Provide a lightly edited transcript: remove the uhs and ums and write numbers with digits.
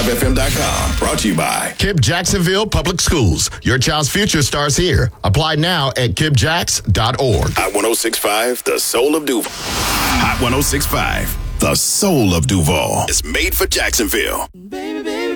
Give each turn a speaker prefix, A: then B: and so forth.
A: 1065fm.com. Brought to you by
B: KIPP Jacksonville Public Schools. Your child's future starts here. Apply now at kippjacks.org.
A: Hot 1065, the soul of Duval. Hot 1065, the soul of Duval is made for Jacksonville.